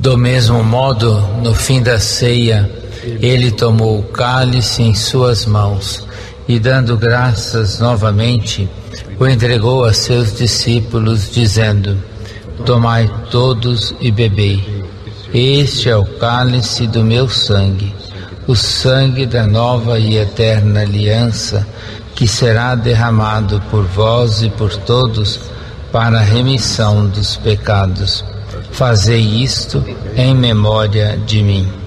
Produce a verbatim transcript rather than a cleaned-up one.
Do mesmo modo, no fim da ceia, ele tomou o cálice em suas mãos e, dando graças novamente, o entregou a seus discípulos, dizendo: tomai todos e bebei. Este é o cálice do meu sangue, o sangue da nova e eterna aliança, que será derramado por vós e por todos para a remissão dos pecados. Fazei isto em memória de mim.